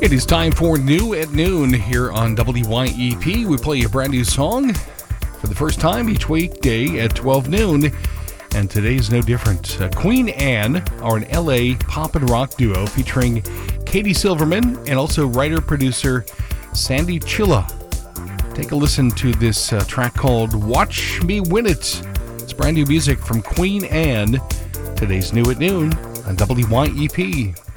It is time for New at Noon here on WYEP. We play a brand new song for the first time each weekday at 12 noon. And today's no different. Queen Anne are an LA pop and rock duo featuring Katie Silverman and also writer-producer Sandy Chilla. Take a listen to this track called Watch Me Win It. It's brand new music from Queen Anne. Today's New at Noon on WYEP.